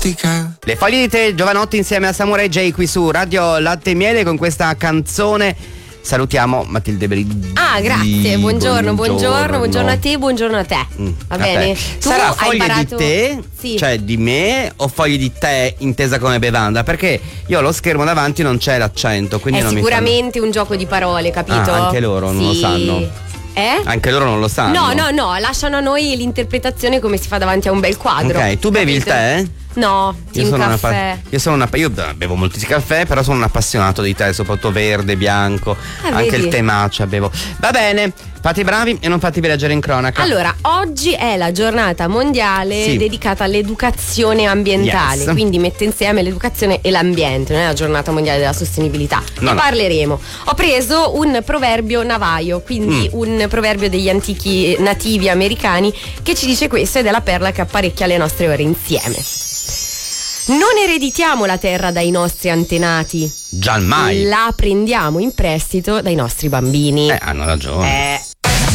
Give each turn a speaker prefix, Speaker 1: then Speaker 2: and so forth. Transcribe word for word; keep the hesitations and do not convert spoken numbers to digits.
Speaker 1: Le foglie di tè, Giovanotti insieme a Samurai J qui su Radio Latte e Miele con questa canzone. Salutiamo Matilde Brighi.
Speaker 2: Ah, grazie, buongiorno, buongiorno, buongiorno, buongiorno a te, buongiorno a te.
Speaker 1: Mm,
Speaker 2: Va
Speaker 1: a
Speaker 2: bene?
Speaker 1: te.
Speaker 2: Tu
Speaker 1: Sarà
Speaker 2: hai
Speaker 1: foglie
Speaker 2: imparato...
Speaker 1: di tè,
Speaker 2: sì.
Speaker 1: cioè di me, o foglie di tè intesa come bevanda? Perché io ho lo schermo davanti, non c'è l'accento, quindi
Speaker 2: È
Speaker 1: non
Speaker 2: sicuramente un gioco di parole, capito?
Speaker 1: Ah, anche loro non
Speaker 2: sì.
Speaker 1: lo sanno.
Speaker 2: Eh?
Speaker 1: Anche loro non lo sanno.
Speaker 2: No, no, no, lasciano a noi l'interpretazione come si fa davanti a un bel quadro.
Speaker 1: Ok, tu bevi
Speaker 2: capito?
Speaker 1: il tè?
Speaker 2: No,
Speaker 1: Io
Speaker 2: team
Speaker 1: sono, una
Speaker 2: caffè.
Speaker 1: pa- io sono una io bevo moltissimi caffè, però sono un appassionato di tè, soprattutto verde, bianco,
Speaker 2: Ah,
Speaker 1: anche
Speaker 2: vedi?
Speaker 1: il tè matcha bevo. Va bene, fate i bravi e non fate viaggiare in cronaca.
Speaker 2: Allora, oggi è la giornata mondiale
Speaker 1: Sì.
Speaker 2: dedicata all'educazione ambientale,
Speaker 1: Yes.
Speaker 2: quindi mette insieme l'educazione e l'ambiente, non è la giornata mondiale della sostenibilità.
Speaker 1: No,
Speaker 2: ne
Speaker 1: no.
Speaker 2: parleremo. Ho preso un proverbio navajo, quindi
Speaker 1: Mm.
Speaker 2: un proverbio degli antichi nativi americani che ci dice questo ed è la perla che apparecchia le nostre ore insieme. Non ereditiamo la terra dai nostri antenati,
Speaker 1: Giammai.
Speaker 2: la prendiamo in prestito dai nostri bambini.
Speaker 1: Eh, hanno ragione.
Speaker 2: Eh,